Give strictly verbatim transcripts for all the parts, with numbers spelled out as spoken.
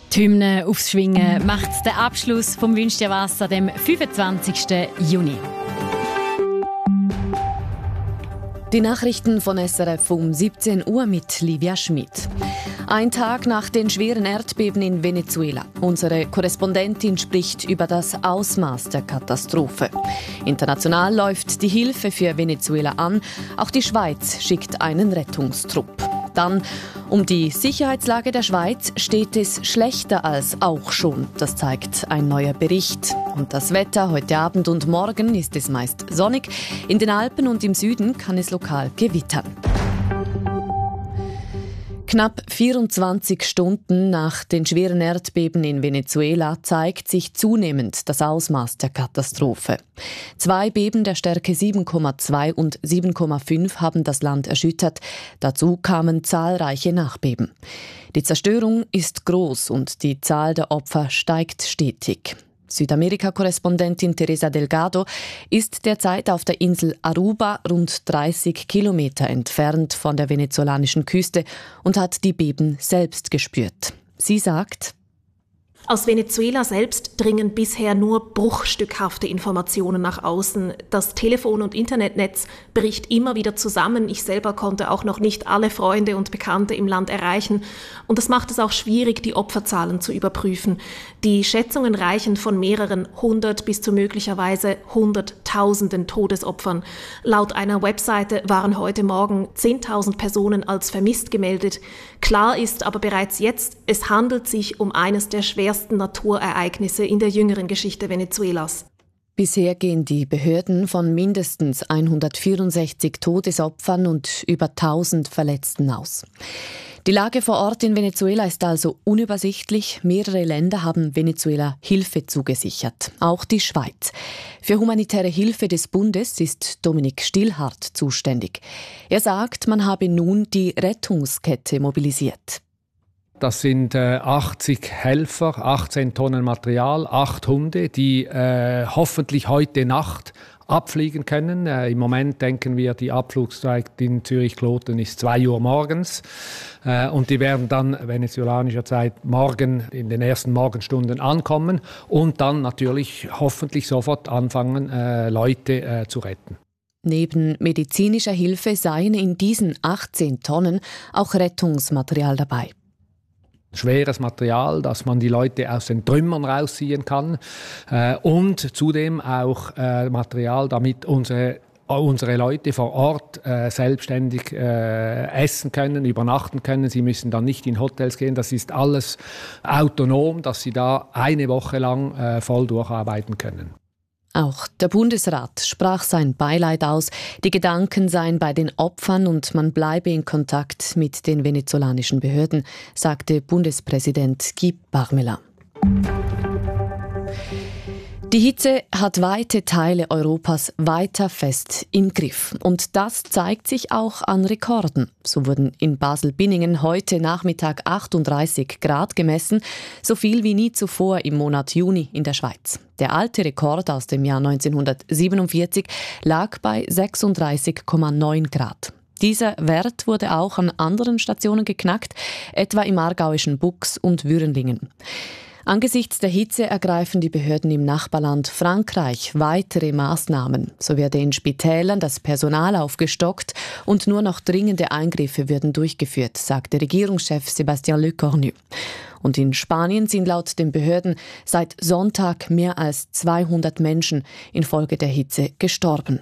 Die Hymne aufs Schwingen macht den Abschluss vom «Wünsch dir was» an dem fünfundzwanzigsten Juni. Die Nachrichten von S R F um siebzehn Uhr mit Livia Schmid. Ein Tag nach den schweren Erdbeben in Venezuela. Unsere Korrespondentin spricht über das Ausmaß der Katastrophe. International läuft die Hilfe für Venezuela an. Auch die Schweiz schickt einen Rettungstrupp. Dann um die Sicherheitslage der Schweiz steht es schlechter als auch schon. Das zeigt ein neuer Bericht. Und das Wetter heute Abend und morgen ist es meist sonnig. In den Alpen und im Süden kann es lokal gewittern. Knapp vierundzwanzig Stunden nach den schweren Erdbeben in Venezuela zeigt sich zunehmend das Ausmaß der Katastrophe. Zwei Beben der Stärke sieben Komma zwei und sieben Komma fünf haben das Land erschüttert. Dazu kamen zahlreiche Nachbeben. Die Zerstörung ist groß und die Zahl der Opfer steigt stetig. Südamerika-Korrespondentin Teresa Delgado ist derzeit auf der Insel Aruba, rund dreißig Kilometer entfernt von der venezolanischen Küste, und hat die Beben selbst gespürt. Sie sagt: Aus Venezuela selbst dringen bisher nur bruchstückhafte Informationen nach außen. Das Telefon- und Internetnetz bricht immer wieder zusammen. Ich selber konnte auch noch nicht alle Freunde und Bekannte im Land erreichen. Und das macht es auch schwierig, die Opferzahlen zu überprüfen. Die Schätzungen reichen von mehreren hundert bis zu möglicherweise hunderttausenden Todesopfern. Laut einer Webseite waren heute Morgen zehntausend Personen als vermisst gemeldet. Klar ist aber bereits jetzt, es handelt sich um eines der schwersten Naturereignisse in der jüngeren Geschichte Venezuelas. Bisher gehen die Behörden von mindestens hundertvierundsechzig Todesopfern und über tausend Verletzten aus. Die Lage vor Ort in Venezuela ist also unübersichtlich. Mehrere Länder haben Venezuela Hilfe zugesichert, auch die Schweiz. Für humanitäre Hilfe des Bundes ist Dominik Stillhardt zuständig. Er sagt, man habe nun die Rettungskette mobilisiert. Das sind äh, achtzig Helfer, achtzehn Tonnen Material, acht Hunde, die äh, hoffentlich heute Nacht abfliegen können. Äh, Im Moment denken wir, die Abflugszeit in Zürich-Kloten ist zwei Uhr morgens. Äh, und die werden dann venezolanischer Zeit morgen in den ersten Morgenstunden ankommen und dann natürlich hoffentlich sofort anfangen, äh, Leute äh, zu retten. Neben medizinischer Hilfe seien in diesen achtzehn Tonnen auch Rettungsmaterial dabei. Schweres Material, dass man die Leute aus den Trümmern rausziehen kann, äh, und zudem auch äh, Material, damit unsere unsere Leute vor Ort äh, selbstständig äh, essen können, übernachten können. Sie müssen dann nicht in Hotels gehen. Das ist alles autonom, dass sie da eine Woche lang äh, voll durcharbeiten können. Auch der Bundesrat sprach sein Beileid aus. Die Gedanken seien bei den Opfern und man bleibe in Kontakt mit den venezolanischen Behörden, sagte Bundespräsident Guy Parmelin. Die Hitze hat weite Teile Europas weiter fest im Griff. Und das zeigt sich auch an Rekorden. So wurden in Basel-Binningen heute Nachmittag achtunddreißig Grad gemessen, so viel wie nie zuvor im Monat Juni in der Schweiz. Der alte Rekord aus dem Jahr neunzehnhundertsiebenundvierzig lag bei sechsunddreißig Komma neun Grad. Dieser Wert wurde auch an anderen Stationen geknackt, etwa im aargauischen Bux und Würenlingen. Angesichts der Hitze ergreifen die Behörden im Nachbarland Frankreich weitere Maßnahmen. So werde in Spitälern das Personal aufgestockt und nur noch dringende Eingriffe würden durchgeführt, sagte Regierungschef Sébastien Lecornu. Und in Spanien sind laut den Behörden seit Sonntag mehr als zweihundert Menschen infolge der Hitze gestorben.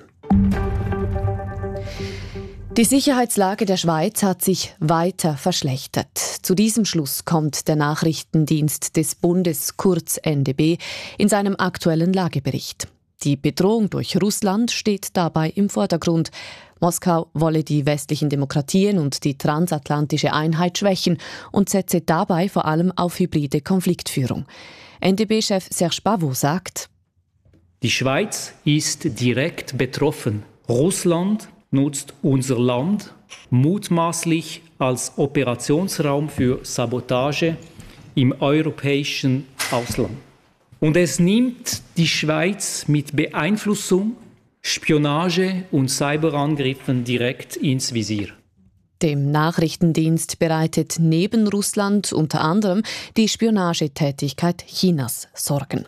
Die Sicherheitslage der Schweiz hat sich weiter verschlechtert. Zu diesem Schluss kommt der Nachrichtendienst des Bundes, kurz N D B, in seinem aktuellen Lagebericht. Die Bedrohung durch Russland steht dabei im Vordergrund. Moskau wolle die westlichen Demokratien und die transatlantische Einheit schwächen und setze dabei vor allem auf hybride Konfliktführung. N D B-Chef Serge Pavot sagt: Die Schweiz ist direkt betroffen. Russland nutzt unser Land mutmaßlich als Operationsraum für Sabotage im europäischen Ausland. Und es nimmt die Schweiz mit Beeinflussung, Spionage und Cyberangriffen direkt ins Visier. Dem Nachrichtendienst bereitet neben Russland unter anderem die Spionagetätigkeit Chinas Sorgen.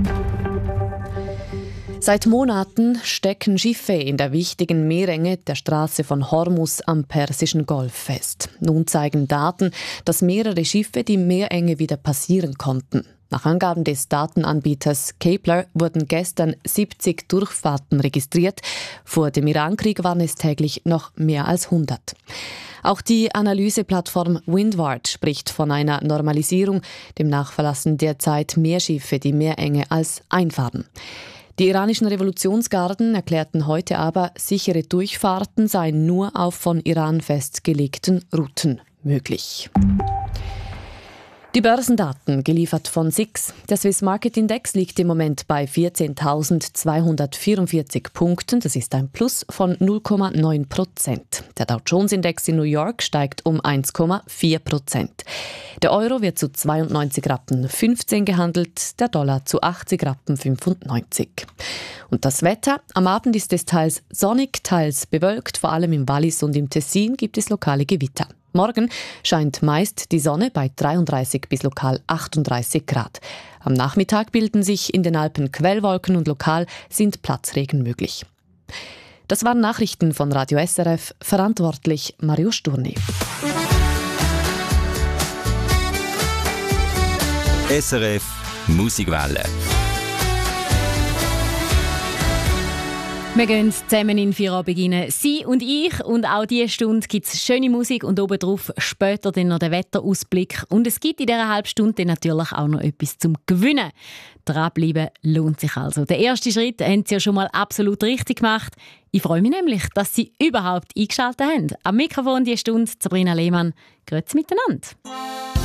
Seit Monaten stecken Schiffe in der wichtigen Meerenge der Straße von Hormuz am Persischen Golf fest. Nun zeigen Daten, dass mehrere Schiffe die Meerenge wieder passieren konnten. Nach Angaben des Datenanbieters Kepler wurden gestern siebzig Durchfahrten registriert. Vor dem Irankrieg waren es täglich noch mehr als hundert. Auch die Analyseplattform Windward spricht von einer Normalisierung. Demnach verlassen derzeit mehr Schiffe die Meerenge als einfahren. Die iranischen Revolutionsgarden erklärten heute aber, sichere Durchfahrten seien nur auf von Iran festgelegten Routen möglich. Die Börsendaten, geliefert von S I X. Der Swiss Market Index liegt im Moment bei vierzehntausendzweihundertvierundvierzig Punkten. Das ist ein Plus von null Komma neun Prozent. Der Dow Jones Index in New York steigt um eins Komma vier Prozent. Der Euro wird zu zweiundneunzig Rappen fünfzehn gehandelt, der Dollar zu achtzig Rappen fünfundneunzig. Und das Wetter? Am Abend ist es teils sonnig, teils bewölkt. Vor allem im Wallis und im Tessin gibt es lokale Gewitter. Morgen scheint meist die Sonne bei dreiunddreißig bis lokal achtunddreißig Grad. Am Nachmittag bilden sich in den Alpen Quellwolken und lokal sind Platzregen möglich. Das waren Nachrichten von Radio S R F, verantwortlich Mario Sturni. S R F Musikwelle. Wir gehen zusammen in Feierabend rein. Sie und ich. Und auch diese Stunde gibt es schöne Musik und obendrauf später dann noch den Wetterausblick. Und es gibt in dieser halben Stunde natürlich auch noch etwas zum Gewinnen. Dranbleiben lohnt sich also. Den ersten Schritt haben Sie ja schon mal absolut richtig gemacht. Ich freue mich nämlich, dass Sie überhaupt eingeschaltet haben. Am Mikrofon diese Stunde Sabrina Lehmann. Grüezi miteinander.